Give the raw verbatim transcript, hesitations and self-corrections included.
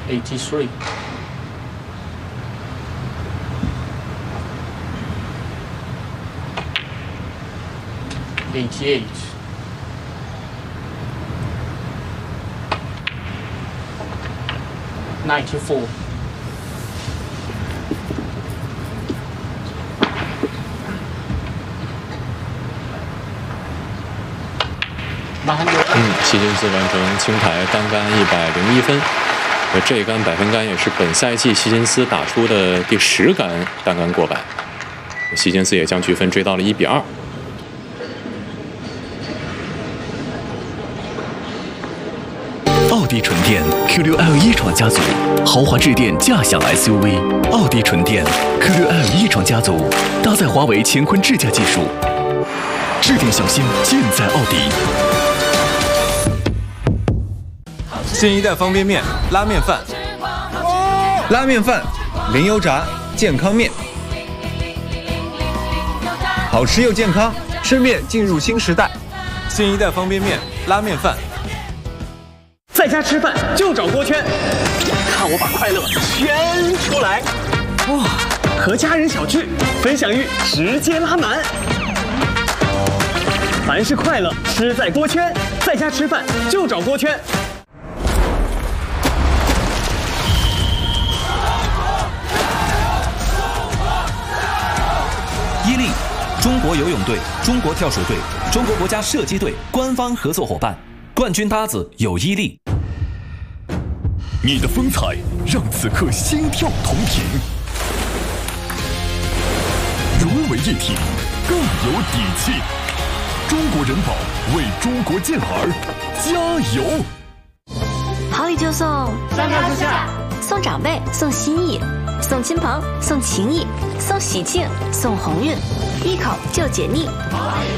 eighty-three. Eighty-eight. Ninety-four. 嗯，希金斯完成青台单杆一百零一分，呃，这杆百分杆也是本赛季希金斯打出的第十杆单杆过百，希金斯也将积分追到了一比二。 奥迪纯电 Q 六 L 一创家族，豪华智电驾享 S U V。奥迪纯电 Q 六 L 一创家族，搭载华为乾坤智驾技术，智电小新尽在奥迪。 新一代方便面拉面饭， 拉面饭，零油炸，健康面，好吃又健康，吃面进入新时代。 新一代方便面拉面饭。 在家吃饭就找锅圈，看我把快乐圈出来！哇，和家人小聚，分享欲直接拉满。凡是快乐，吃在锅圈，在家吃饭就找锅圈。 伊利，中国游泳队、中国跳水队、中国国家射击队官方合作伙伴，冠军搭子有伊利。 你的风采让此刻心跳同频，融为一体，更有底气。中国人保为中国健儿加油！ 好礼就送三看四下， 送长辈，送心意，送亲朋，送情谊，送喜庆，送鸿运，一口就解腻。